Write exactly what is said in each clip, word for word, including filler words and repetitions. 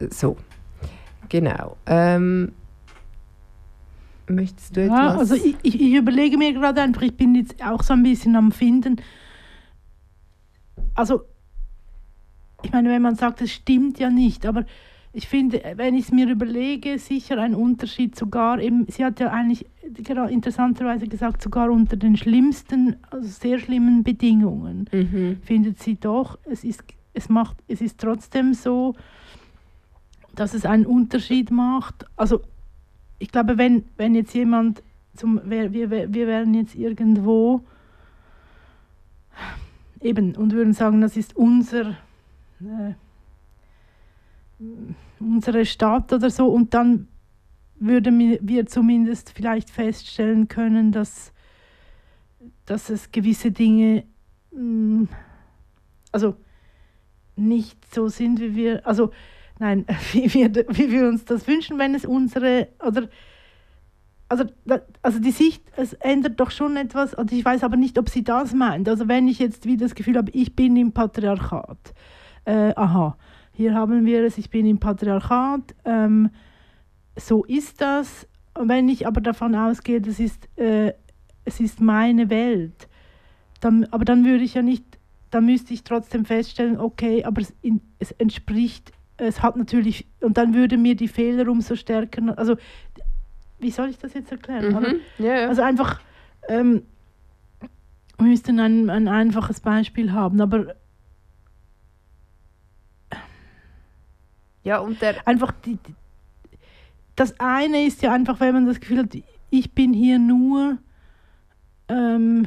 So, genau. Ähm, möchtest du etwas? Ja, also ich, ich, ich überlege mir gerade einfach, ich bin jetzt auch so ein bisschen am Finden. Also, ich meine, wenn man sagt, es stimmt ja nicht, aber ich finde, wenn ich es mir überlege, sicher ein Unterschied sogar, eben, sie hat ja eigentlich genau, interessanterweise gesagt, sogar unter den schlimmsten, also sehr schlimmen Bedingungen, Mhm. findet sie doch, es ist, es macht, es ist trotzdem so, dass es einen Unterschied macht. Also ich glaube, wenn, wenn jetzt jemand, zum, wir, wir, wir wären jetzt irgendwo eben und würden sagen, das ist unser, äh, unsere Stadt oder so, und dann würden wir zumindest vielleicht feststellen können, dass, dass es gewisse Dinge mh, also nicht so sind, wie wir, also nein, wie wir, wie wir uns das wünschen, wenn es unsere, oder also, also die Sicht, es ändert doch schon etwas, also ich weiß aber nicht, ob sie das meint. Also wenn ich jetzt wieder das Gefühl habe, ich bin im Patriarchat, äh, aha, hier haben wir es, ich bin im Patriarchat, ähm, so ist das. Wenn ich aber davon ausgehe, das ist, äh, es ist meine Welt, dann, aber dann würde ich ja nicht, dann müsste ich trotzdem feststellen, okay, aber es, in, es entspricht, es hat natürlich, und dann würde mir die Fehler umso stärker, also wie soll ich das jetzt erklären? Mhm. Aber, Ja, ja. also einfach, ähm, wir müssten ein, ein einfaches Beispiel haben, aber Ja, und der einfach die, die, das eine ist ja einfach, wenn man das Gefühl hat, ich bin hier nur, ähm,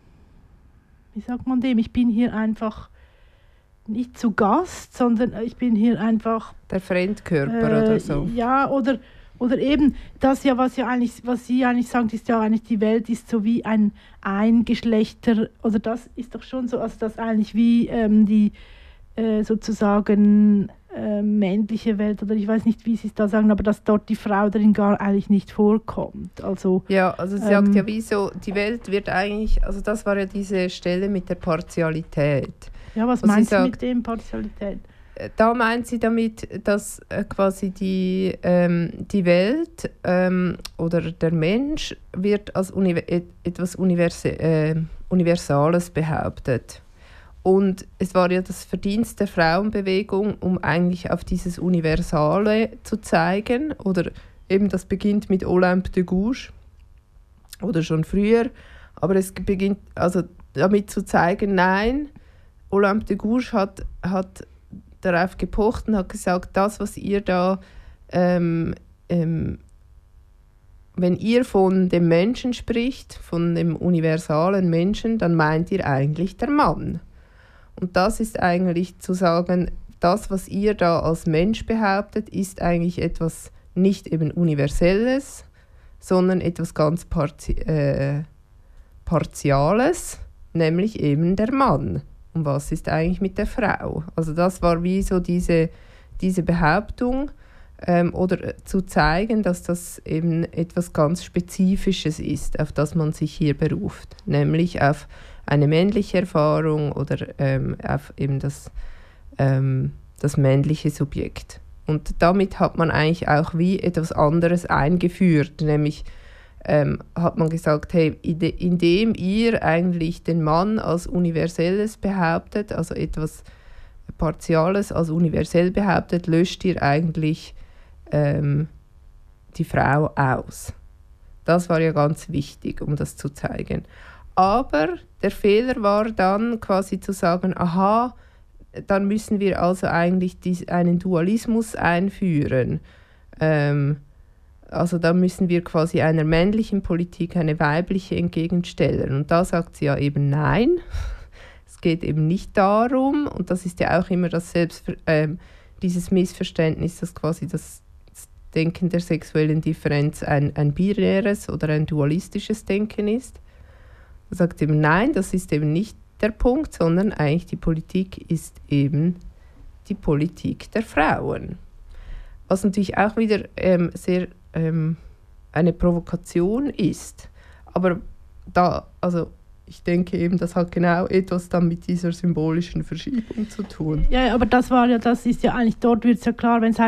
wie sagt man dem, ich bin hier einfach nicht zu Gast, sondern ich bin hier einfach der Fremdkörper äh, oder so. Ja, oder, oder eben das ja, was ja eigentlich, was sie eigentlich sagt, ist ja eigentlich, die Welt ist so wie ein Eingeschlechter, oder das ist doch schon so, also das eigentlich wie ähm, die äh, sozusagen äh, männliche Welt, oder ich weiß nicht, wie sie es da sagen, aber dass dort die Frau darin gar eigentlich nicht vorkommt. Also, Ja, also sie ähm, sagt ja, wieso, die Welt wird eigentlich, also das war ja diese Stelle mit der Partialität. ja, was Und sie meinst du sagt, mit dem Partialität? Da meint sie damit, dass äh, quasi die, ähm, die Welt ähm, oder der Mensch wird als Univer- et- etwas Universe- äh, Universales behauptet. Und es war ja das Verdienst der Frauenbewegung, um eigentlich auf dieses Universale zu zeigen. Oder eben das beginnt mit Olympe de Gouges oder schon früher. Aber es beginnt also damit zu zeigen, nein, Olympe de Gouges hat, hat darauf gepocht und hat gesagt, das, was ihr da, ähm, ähm, wenn ihr von dem Menschen spricht, von dem universalen Menschen, dann meint ihr eigentlich der Mann. Und das ist eigentlich zu sagen, das, was ihr da als Mensch behauptet, ist eigentlich etwas nicht eben Universelles, sondern etwas ganz parti- äh, Partiales, nämlich eben der Mann. Und was ist eigentlich mit der Frau? Also das war wie so diese, diese Behauptung ähm, oder zu zeigen, dass das eben etwas ganz Spezifisches ist, auf das man sich hier beruft, nämlich auf eine männliche Erfahrung oder ähm, auf eben das, ähm, das männliche Subjekt. Und damit hat man eigentlich auch wie etwas anderes eingeführt, nämlich Ähm, hat man gesagt, hey, indem ihr eigentlich den Mann als Universelles behauptet, also etwas Partiales als universell behauptet, löscht ihr eigentlich ähm, die Frau aus. Das war ja ganz wichtig, um das zu zeigen. Aber der Fehler war dann quasi zu sagen, aha, dann müssen wir also eigentlich dies, einen Dualismus einführen. Ähm, Also da müssen wir quasi einer männlichen Politik eine weibliche entgegenstellen. Und da sagt sie ja eben nein. Es geht eben nicht darum, und das ist ja auch immer das Selbstver- äh, dieses Missverständnis, dass quasi das Denken der sexuellen Differenz ein, ein binäres oder ein dualistisches Denken ist. Da sagt eben nein, das ist eben nicht der Punkt, sondern eigentlich die Politik ist eben die Politik der Frauen. Was natürlich auch wieder ähm, sehr ähm, eine Provokation ist. Aber da, also ich denke eben, das hat genau etwas dann mit dieser symbolischen Verschiebung zu tun. Ja, aber das war ja, das ist ja eigentlich, dort wird es ja klar, wenn es